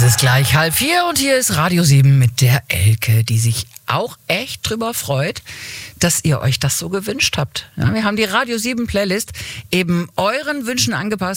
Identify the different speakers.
Speaker 1: Es ist gleich 3:30 und hier ist Radio 7 mit der Elke, die sich auch echt drüber freut, dass ihr euch das so gewünscht habt. Ja, wir haben die Radio 7 Playlist eben euren Wünschen angepasst.